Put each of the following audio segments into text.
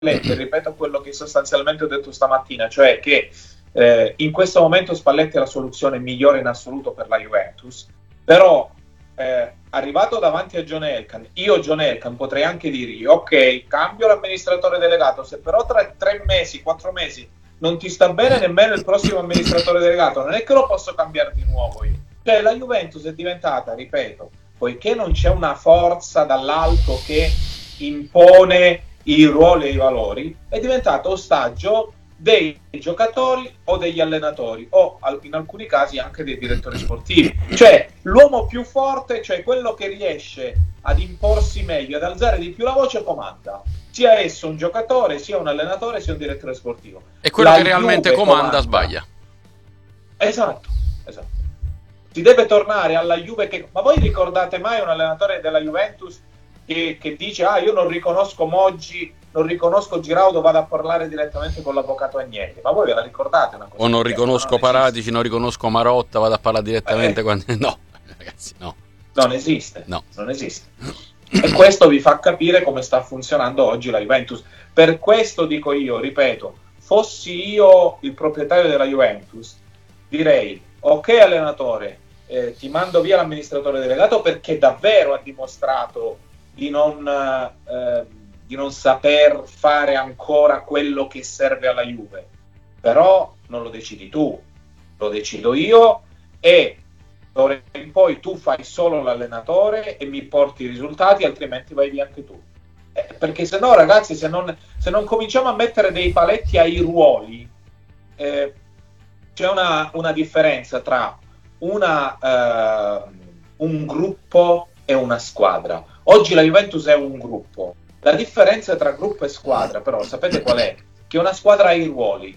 Spalletti, ripeto quello che sostanzialmente ho detto stamattina, cioè che in questo momento Spalletti è la soluzione migliore in assoluto per la Juventus, però arrivato davanti a John Elkann, io John Elkann potrei anche dirgli ok, cambio l'amministratore delegato, se però tra 3 mesi, 4 mesi non ti sta bene nemmeno il prossimo amministratore delegato, non è che lo posso cambiare di nuovo io. Cioè la Juventus è diventata, ripeto, poiché non c'è una forza dall'alto che impone i ruoli e i valori, è diventato ostaggio dei giocatori o degli allenatori o in alcuni casi anche dei direttori sportivi. Cioè l'uomo più forte, cioè quello che riesce ad imporsi meglio, ad alzare di più la voce, comanda, sia esso un giocatore, sia un allenatore, sia un direttore sportivo. E quello che realmente comanda sbaglia. Esatto. Si deve tornare alla Juve che... Ma voi ricordate mai un allenatore della Juventus che dice io non riconosco Moggi, non riconosco Giraudo, vado a parlare direttamente con l'avvocato Agnelli? Ma voi ve la ricordate una cosa? O non riconosco Paratici, non riconosco Marotta, vado a parlare direttamente quando... No, ragazzi, no. Non esiste. No. Non esiste. E questo vi fa capire come sta funzionando oggi la Juventus. Per questo dico io, ripeto, fossi io il proprietario della Juventus, direi ok allenatore, ti mando via l'amministratore delegato perché davvero ha dimostrato di non saper fare ancora quello che serve alla Juve, però non lo decidi tu, lo decido io, e d'ora in poi tu fai solo l'allenatore e mi porti i risultati, altrimenti vai via anche tu, perché se no ragazzi, se non cominciamo a mettere dei paletti ai ruoli, c'è una differenza tra un gruppo e una squadra. Oggi la Juventus è un gruppo. La differenza tra gruppo e squadra, però, sapete qual è? Che una squadra ha i ruoli.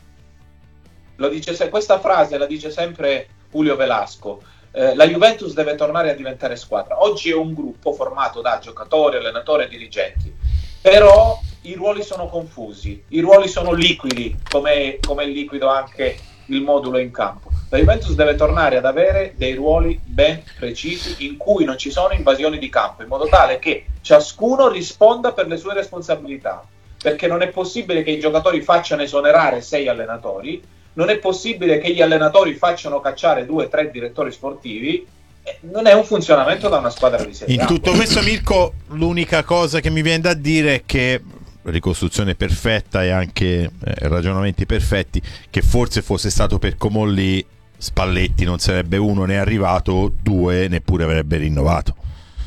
Questa frase la dice sempre Julio Velasco. La Juventus deve tornare a diventare squadra. Oggi è un gruppo formato da giocatori, allenatori e dirigenti. Però i ruoli sono confusi, i ruoli sono liquidi, come è liquido anche il modulo in campo. La Juventus deve tornare ad avere dei ruoli ben precisi in cui non ci sono invasioni di campo, in modo tale che ciascuno risponda per le sue responsabilità, perché non è possibile che i giocatori facciano esonerare 6 allenatori, non è possibile che gli allenatori facciano cacciare 2-3 direttori sportivi. Non è un funzionamento da una squadra di Serie A. In tutto questo, Mirko, l'unica cosa che mi viene da dire è che ricostruzione perfetta e anche ragionamenti perfetti, che forse fosse stato per Comolli, Spalletti non sarebbe uno né arrivato, 2 neppure avrebbe rinnovato.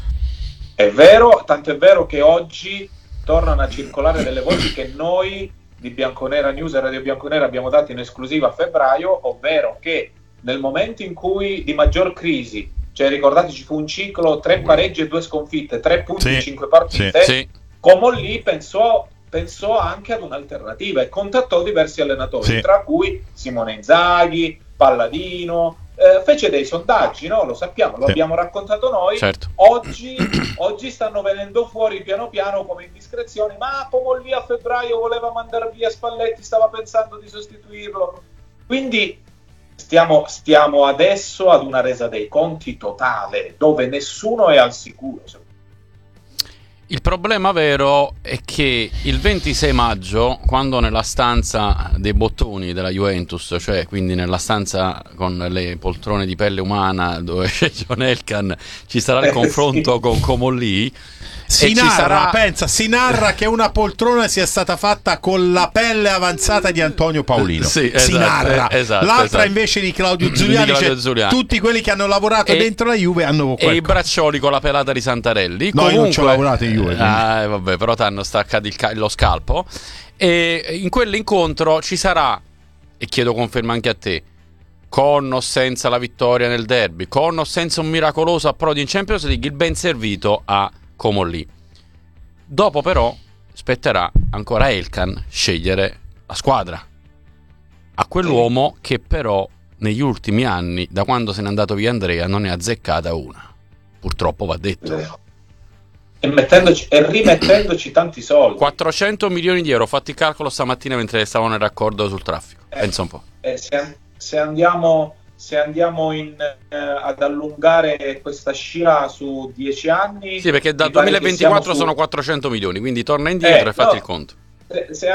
È vero, tanto è vero che oggi tornano a circolare delle voci che noi di Bianconera News e Radio Bianconera abbiamo dato in esclusiva a febbraio, ovvero che nel momento in cui di maggior crisi, cioè ricordate ci fu un ciclo 3 pareggi e 2 sconfitte, 3 punti in 5 partite, sì. Comolli pensò anche ad un'alternativa e contattò diversi allenatori, tra cui Simone Inzaghi, Palladino, fece dei sondaggi, no? Lo sappiamo, lo abbiamo raccontato noi. Certo. Oggi stanno venendo fuori piano piano come indiscrezioni, ma Comolli a febbraio voleva mandare via Spalletti, stava pensando di sostituirlo. Quindi stiamo adesso ad una resa dei conti totale, dove nessuno è al sicuro. Il problema vero è che il 26 maggio, quando nella stanza dei bottoni della Juventus, cioè quindi nella stanza con le poltrone di pelle umana dove c'è John Elkann, ci sarà il confronto con Comolli. Si narra che una poltrona sia stata fatta con la pelle avanzata di Antonio Paolino. Sì, si narra. L'altra invece di Claudio Zuliani. Tutti quelli che hanno lavorato dentro la Juve hanno e i braccioli con la pelata di Santarelli. No, io non ci ho lavorato in Juve. Vabbè, però ti hanno staccato lo scalpo. E in quell'incontro ci sarà, e chiedo conferma anche a te, con o senza la vittoria nel derby, con o senza un miracoloso approdo in Champions League, il ben servito a Comolli. Dopo però spetterà ancora a Elkann scegliere la squadra, a quell'uomo che però negli ultimi anni, da quando se n'è andato via Andrea, non ne ha azzeccata una, purtroppo va detto, e rimettendoci tanti soldi. 400 milioni di euro, ho fatto il calcolo stamattina mentre stavo nel raccordo sul traffico. Pensa un po'. Se andiamo ad allungare questa scia su 10 anni, sì, perché dal 2024 sono 400 milioni, quindi torna indietro e fatti il conto. se